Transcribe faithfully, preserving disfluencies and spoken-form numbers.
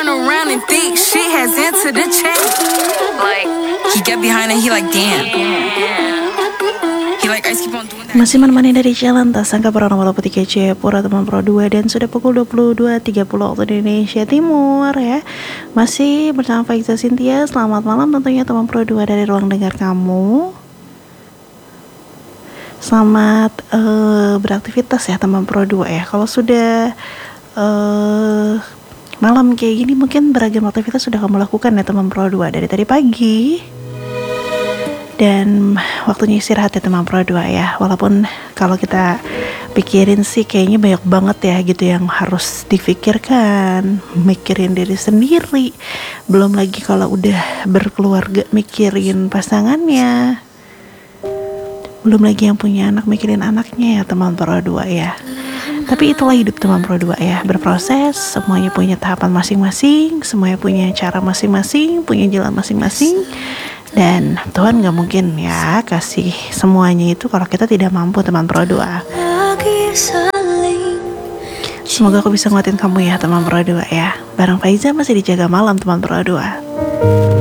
around and think shit has entered the chat. Like, he get behind and he like, damn. He like, I keep on doing that. Masih menemani dari jalan, tak sangka para nomor putih kece Pura Teman Pro dua. Dan sudah pukul dua puluh dua tiga puluh waktu di Indonesia Timur ya. Masih bersama Faiza Cynthia. Selamat malam tentunya Teman Pro dua dari ruang dengar kamu. Selamat uh, beraktivitas ya Teman Pro dua ya. Kalau sudah uh, malam kayak gini mungkin beragam aktivitas sudah kamu lakukan ya Teman Pro dua dari tadi pagi. Dan waktunya istirahat ya Teman Pro dua ya. Walaupun kalau kita pikirin sih kayaknya banyak banget ya gitu yang harus difikirkan. Mikirin diri sendiri. Belum lagi kalau udah berkeluarga mikirin pasangannya. Belum lagi yang punya anak mikirin anaknya ya Teman Pro dua ya. Tapi itulah hidup Teman Pro dua ya. Berproses, semuanya punya tahapan masing-masing. Semuanya punya cara masing-masing. Punya jalan masing-masing. Dan Tuhan gak mungkin ya kasih semuanya itu kalau kita tidak mampu Teman Pro dua. Semoga aku bisa nguatin kamu ya Teman Pro dua ya. Bareng Faiza masih dijaga malam Teman Pro dua.